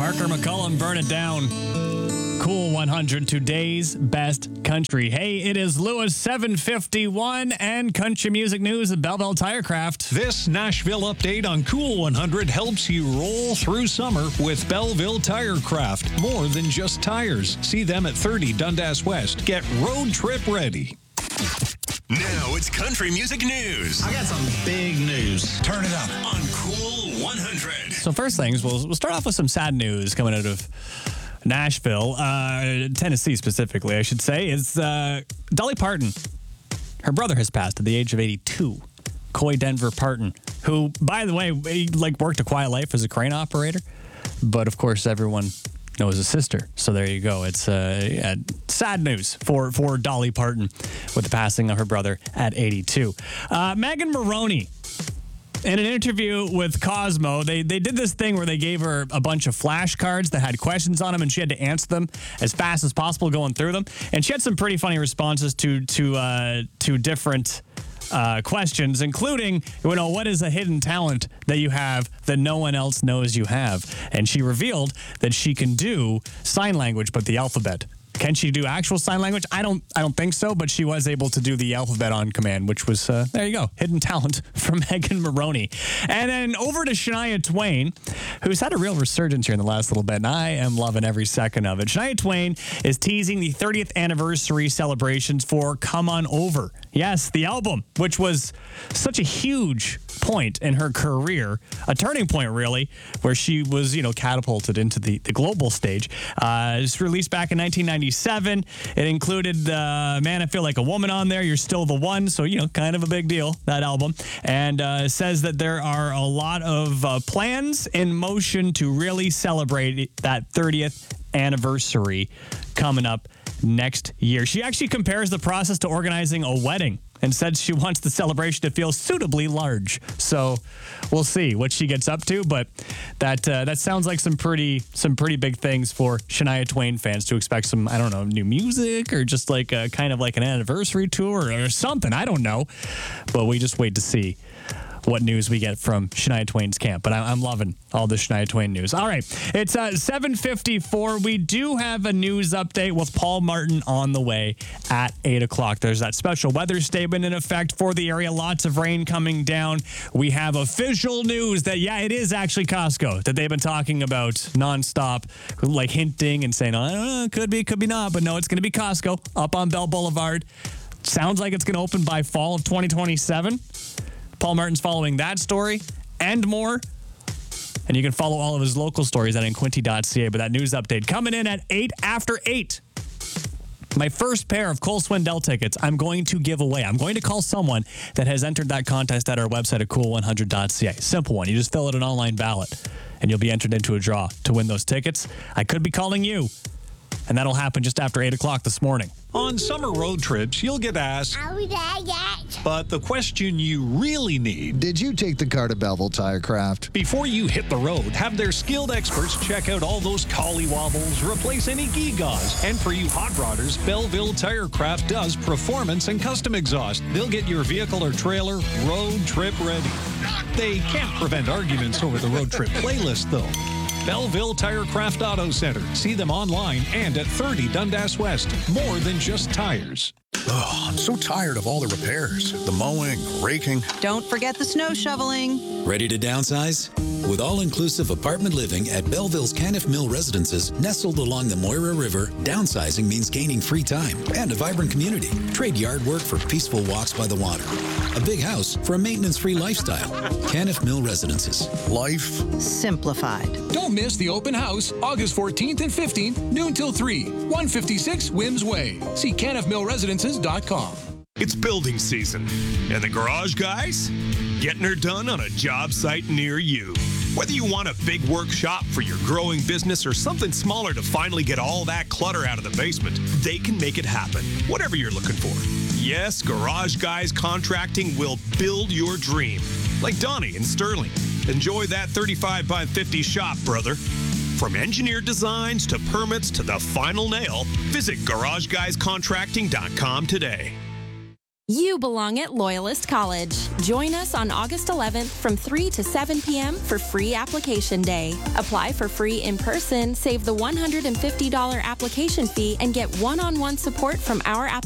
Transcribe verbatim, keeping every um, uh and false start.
Parker McCollum, Burn It Down. Cool one hundred, today's best country. Hey, it is Lewis seven fifty-one and country music news at Belleville Tirecraft. This Nashville update on Cool one hundred helps you roll through summer with Belleville Tirecraft. More than just tires. See them at thirty Dundas West. Get road trip ready. Now it's country music news. I got some big news. Turn it up on Cool one hundred. So first things, we'll, we'll start off with some sad news coming out of Nashville, uh, Tennessee specifically, I should say, is uh, Dolly Parton. Her brother has passed at the age of eighty-two. Coy Denver Parton, who, by the way, he, like worked a quiet life as a crane operator, but of course everyone knows his sister. So there you go. It's uh, yeah, sad news for for Dolly Parton with the passing of her brother at eighty-two. Uh, Megan Moroney. In an interview with Cosmo, they, they did this thing where they gave her a bunch of flashcards that had questions on them, and she had to answer them as fast as possible going through them. And she had some pretty funny responses to to uh, to different uh, questions, including, you know, what is a hidden talent that you have that no one else knows you have? And she revealed that she can do sign language, but the alphabet. Can she do actual sign language? I don't I don't think so, but she was able to do the alphabet on command, which was, uh, there you go, hidden talent from Megan Moroney. And then over to Shania Twain, who's had a real resurgence here in the last little bit, and I am loving every second of it. Shania Twain is teasing the thirtieth anniversary celebrations for Come On Over. Yes, the album, which was such a huge point in her career, a turning point, really, where she was, you know, catapulted into the, the global stage. Uh, it was released back in nineteen ninety-seven. It included uh, Man, I Feel Like a Woman on there, You're Still the One, so, you know, kind of a big deal, that album. And uh, says that there are a lot of uh, plans in motion to really celebrate that thirtieth anniversary coming up next year. She actually compares the process to organizing a wedding and said she wants the celebration to feel suitably large. So we'll see what she gets up to, but that uh, that sounds like some pretty some pretty big things for Shania Twain fans to expect. Some, I don't know, new music or just like a, kind of like an anniversary tour or something. I don't know, but we just wait to see what news we get from Shania Twain's camp. But I'm loving all the Shania Twain news. All right, it's uh, seven fifty-four. We do have a news update with Paul Martin on the way at eight o'clock. There's that special weather statement in effect for the area. Lots of rain coming down. We have official news that, yeah, it is actually Costco that they've been talking about nonstop, like hinting and saying, oh, I don't know, could be, could be not. But no, it's going to be Costco up on Bell Boulevard. Sounds like it's going to open by fall of twenty twenty-seven. Paul Martin's following that story and more. And you can follow all of his local stories at inquinty dot c a. But that news update coming in at eight after eight. My first pair of Cole Swindell tickets I'm going to give away. I'm going to call someone that has entered that contest at our website at cool one hundred dot c a. Simple one. You just fill out an online ballot and you'll be entered into a draw to win those tickets. I could be calling you. And that'll happen just after eight o'clock this morning. On summer road trips, you'll get asked, Are we there yet? but the question you really need, Did you take the car to Belleville Tirecraft? before you hit the road, have their skilled experts check out all those collie wobbles, replace any gewgaws. And for you hot rodders, Belleville Tirecraft does performance and custom exhaust. They'll get your vehicle or trailer road trip ready. They can't prevent arguments over the road trip playlist, though. Belleville Tirecraft Auto Center. See them online and at thirty Dundas West. More than just tires. Oh, I'm so tired of all the repairs, the mowing, raking. Don't forget the snow shoveling. Ready to downsize? With all-inclusive apartment living at Belleville's Caniff Mill Residences, nestled along the Moira River, downsizing means gaining free time and a vibrant community. Trade yard work for peaceful walks by the water. A big house for a maintenance-free lifestyle. Caniff Mill Residences. Life Simplified. Don't miss the open house August fourteenth and fifteenth, noon till three, one fifty-six Wims Way. See caniff mill residences dot com. It's building season, and the garage guys getting her done on a job site near you. Whether you want a big workshop for your growing business or something smaller to finally get all that clutter out of the basement, they can make it happen, whatever you're looking for. Yes, Garage Guys Contracting will build your dream. Like Donnie in Sterling. Enjoy that thirty-five by fifty shop, brother. From engineered designs to permits to the final nail, visit garage guys contracting dot com today. You belong at Loyalist College. Join us on August eleventh from three to seven p.m. for free application day. Apply for free in person, save the one hundred fifty dollars application fee, and get one-on-one support from our application